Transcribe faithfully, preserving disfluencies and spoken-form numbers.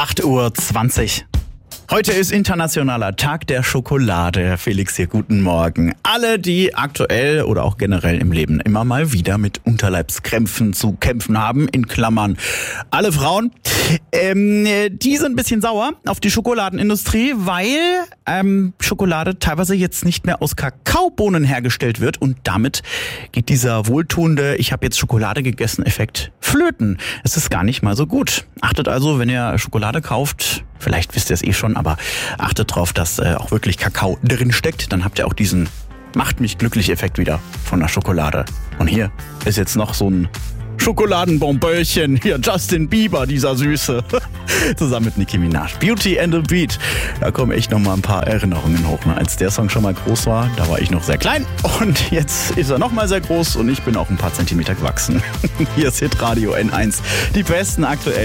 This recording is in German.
acht Uhr zwanzig. Heute ist Internationaler Tag der Schokolade. Felix hier, guten Morgen. Alle, die aktuell oder auch generell im Leben immer mal wieder mit Unterleibskrämpfen zu kämpfen haben, in Klammern alle Frauen, ähm, die sind ein bisschen sauer auf die Schokoladenindustrie, weil ähm, Schokolade teilweise jetzt nicht mehr aus Kakaobohnen hergestellt wird und damit geht dieser wohltuende "Ich habe jetzt Schokolade gegessen" Effekt flöten. Es ist gar nicht mal so gut. Achtet also, wenn ihr Schokolade kauft, vielleicht wisst ihr es eh schon, aber achtet drauf, dass äh, auch wirklich Kakao drin steckt. Dann habt ihr auch diesen "Macht mich glücklich" Effekt wieder von der Schokolade. Und hier ist jetzt noch so ein Schokoladenbonbönchen. Hier, Justin Bieber, dieser Süße. Zusammen mit Nicki Minaj. Beauty and the Beat. Da kommen echt noch mal ein paar Erinnerungen hoch. Ne? Als der Song schon mal groß war, da war ich noch sehr klein. Und jetzt ist er noch mal sehr groß und ich bin auch ein paar Zentimeter gewachsen. Hier ist Hitradio N eins. Die besten aktuell.